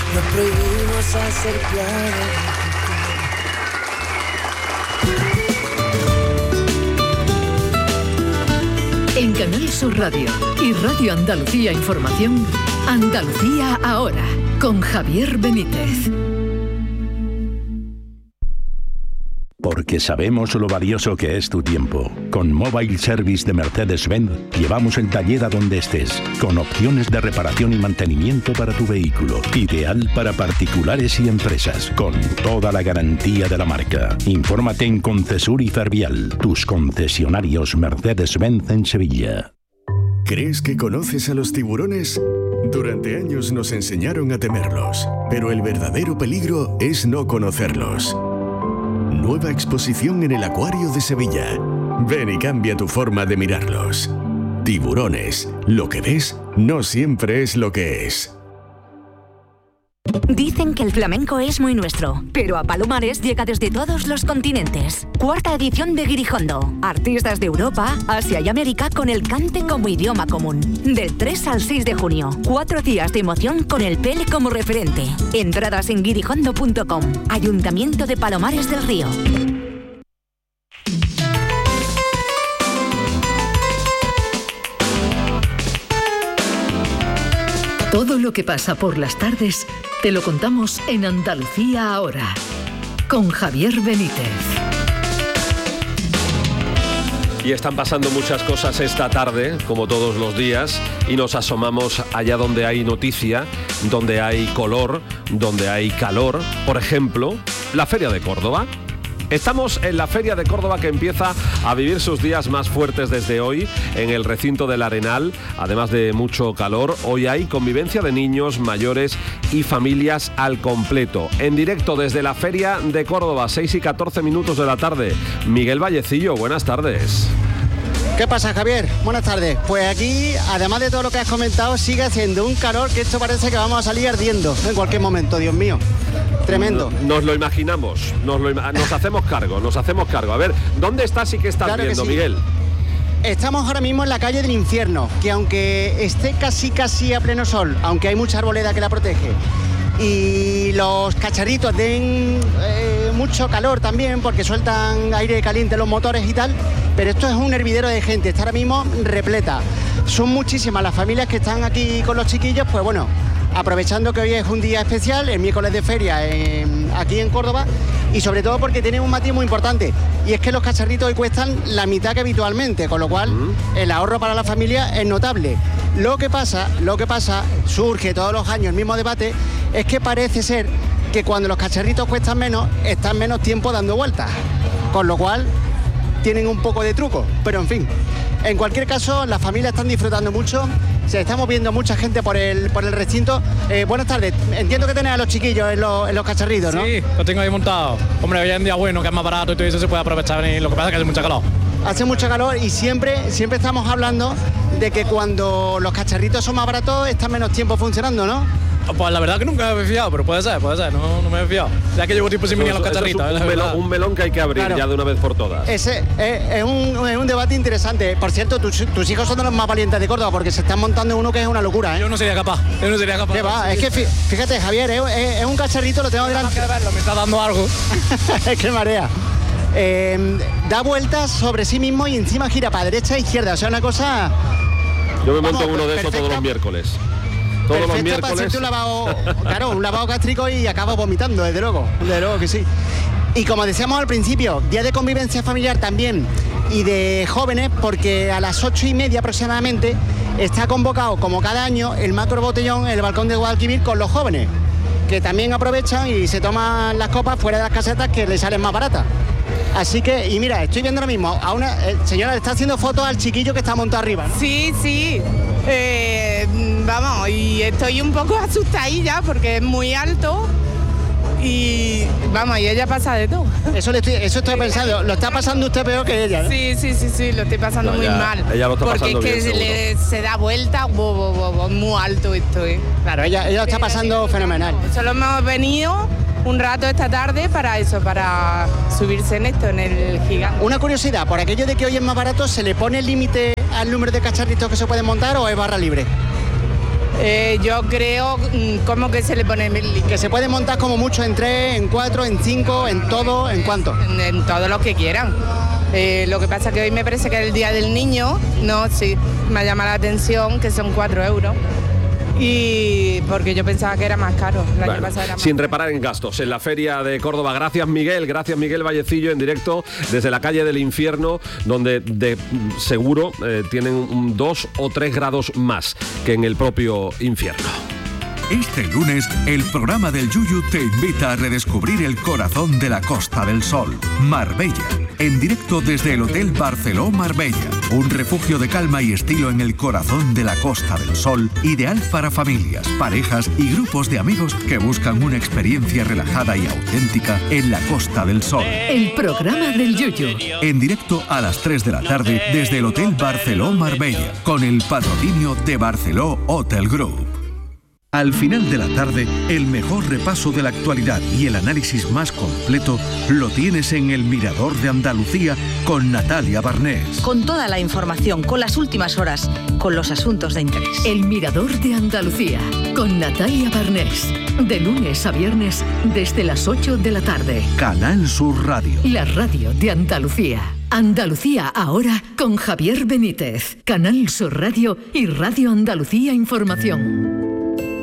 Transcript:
nos prohibimos hacer planes. En Canal Sur Radio y Radio Andalucía Información, Andalucía Ahora, con Javier Benítez. Porque sabemos lo valioso que es tu tiempo. Con Mobile Service de Mercedes-Benz llevamos el taller a donde estés, con opciones de reparación y mantenimiento para tu vehículo. Ideal para particulares y empresas, con toda la garantía de la marca. Infórmate en Concesur y Fervial, tus concesionarios Mercedes-Benz en Sevilla. ¿Crees que conoces a los tiburones? Durante años nos enseñaron a temerlos, pero el verdadero peligro es no conocerlos. Nueva exposición en el Acuario de Sevilla. Ven y cambia tu forma de mirarlos. Tiburones. Lo que ves no siempre es lo que es. Dicen que el flamenco es muy nuestro, pero a Palomares llega desde todos los continentes. Cuarta edición de Guirijondo. Artistas de Europa, Asia y América con el cante como idioma común. Del 3 al 6 de junio. 4 días de emoción con el Pele como referente. Entradas en guirijondo.com. Ayuntamiento de Palomares del Río. Todo lo que pasa por las tardes te lo contamos en Andalucía Ahora, con Javier Benítez. Y están pasando muchas cosas esta tarde, como todos los días, y nos asomamos allá donde hay noticia, donde hay color, donde hay calor. Por ejemplo, la Feria de Córdoba. Estamos en la Feria de Córdoba, que empieza a vivir sus días más fuertes desde hoy en el recinto del Arenal. Además de mucho calor, hoy hay convivencia de niños, mayores y familias al completo. En directo desde la Feria de Córdoba, 6:14 de la tarde. Miguel Vallecillo, buenas tardes. ¿Qué pasa, Javier? Buenas tardes. Pues aquí, además de todo lo que has comentado, sigue haciendo un calor que esto parece que vamos a salir ardiendo en cualquier momento, Dios mío. Tremendo. Nos lo imaginamos, nos hacemos cargo. A ver, ¿dónde estás y qué estás viendo, sí, Miguel? Estamos ahora mismo en la calle del Infierno, que aunque esté casi a pleno sol, aunque hay mucha arboleda que la protege, y los cacharritos den mucho calor también, porque sueltan aire caliente los motores y tal, pero esto es un hervidero de gente, está ahora mismo repleta. Son muchísimas las familias que están aquí con los chiquillos, pues bueno, aprovechando que hoy es un día especial, el miércoles de feria aquí en Córdoba, y sobre todo porque tienen un matiz muy importante, y es que los cacharritos hoy cuestan la mitad que habitualmente, con lo cual el ahorro para la familia es notable. Lo que pasa, surge todos los años el mismo debate, es que parece ser que cuando los cacharritos cuestan menos, están menos tiempo dando vueltas, con lo cual tienen un poco de truco, pero en fin. En cualquier caso, las familias están disfrutando mucho, estamos viendo mucha gente por el recinto. Buenas tardes, entiendo que tenés a los chiquillos en los cacharritos, ¿no? Sí, los tengo ahí montados. Hombre, hoy en día bueno, que es más barato y todo eso se puede aprovechar, y lo que pasa es que hace mucho calor. Hace mucho calor y siempre estamos hablando de que cuando los cacharritos son más baratos, están menos tiempo funcionando, ¿no? Pues la verdad que nunca me he fiado, pero puede ser, no me he fiado. Ya que llevo tiempo sin venir a los cacharritos. Un melón que hay que abrir, claro, ya de una vez por todas. Ese es un debate interesante. Por cierto, tus hijos son de los más valientes de Córdoba, porque se están montando uno que es una locura, ¿eh? Yo no sería capaz. ¿Qué va? Es que fíjate, Javier, es un cacharrito, lo tengo delante. Me está dando algo. Es que marea. Da vueltas sobre sí mismo y encima gira para derecha e izquierda. O sea, una cosa... Yo me monto uno de esos todos los miércoles. Todos los miércoles. Para hacerte un lavado gástrico y acabas vomitando, desde luego que sí. Y como decíamos al principio, día de convivencia familiar también y de jóvenes, porque a las 8:30 aproximadamente está convocado, como cada año, el macro botellón en el balcón de Guadalquivir con los jóvenes, que también aprovechan y se toman las copas fuera de las casetas, que les salen más baratas. Así que, y mira, estoy viendo ahora mismo a una señora, le está haciendo fotos al chiquillo que está montado arriba, ¿no? Sí. Vamos, y estoy un poco asustadilla porque es muy alto y vamos, y ella pasa de todo. Eso estoy pensando, lo está pasando usted peor que ella, ¿no? Sí, lo estoy pasando muy mal. Ella lo está porque pasando es que bien, se da vuelta, muy alto esto, ¿eh? Claro, ella lo está pasando fenomenal. Solo hemos venido un rato esta tarde para subirse en esto, en el gigante. Una curiosidad, por aquello de que hoy es más barato, ¿se le pone el límite al número de cacharritos que se pueden montar o es barra libre? Yo creo, ¿cómo que se le pone? Que se puede montar como mucho en 3, en 4, en 5, en todo, ¿en cuánto? En todo lo que quieran. Lo que pasa que hoy me parece que es el Día del Niño, no, sí, me llama la atención que son 4 euros. Y porque yo pensaba que era más caro. El año pasado era más sin caro. reparar en gastos en la Feria de Córdoba. Gracias Miguel Vallecillo en directo desde la calle del Infierno, donde de seguro tienen 2 o 3 grados más que en el propio infierno. Este lunes, el programa del Yuyu te invita a redescubrir el corazón de la Costa del Sol, Marbella, en directo desde el Hotel Barceló Marbella, un refugio de calma y estilo en el corazón de la Costa del Sol, ideal para familias, parejas y grupos de amigos que buscan una experiencia relajada y auténtica en la Costa del Sol. El programa del Yuyu. En directo a las 3 de la tarde desde el Hotel Barceló Marbella, con el patrocinio de Barceló Hotel Group. Al final de la tarde, el mejor repaso de la actualidad y el análisis más completo lo tienes en El Mirador de Andalucía con Natalia Barnés. Con toda la información, con las últimas horas, con los asuntos de interés. El Mirador de Andalucía con Natalia Barnés. De lunes a viernes desde las 8 de la tarde. Canal Sur Radio. La radio de Andalucía. Andalucía ahora con Javier Benítez. Canal Sur Radio y Radio Andalucía Información.